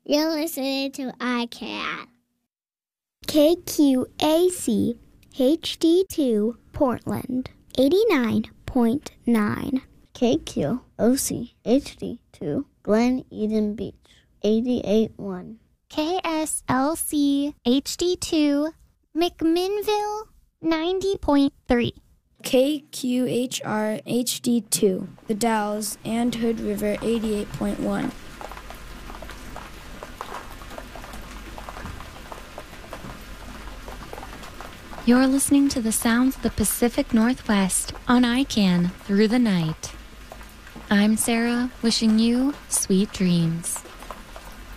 You're listening to iCat. KQAC HD2 Portland 89.9. KQOC HD2 Glen Eden Beach 88.1. KSLC HD2 McMinnville 90.3. KQHR HD2 The Dalles and Hood River 88.1. You're listening to the sounds of the Pacific Northwest on ICANN through the night. I'm Sarah, wishing you sweet dreams.